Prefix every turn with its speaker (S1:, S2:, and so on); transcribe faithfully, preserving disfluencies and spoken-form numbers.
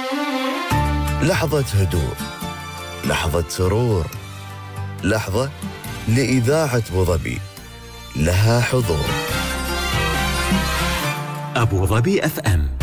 S1: لحظة هدوء، لحظة سرور، لحظة لإذاعة أبو ظبي لها حضور.
S2: أبو ظبي أف أم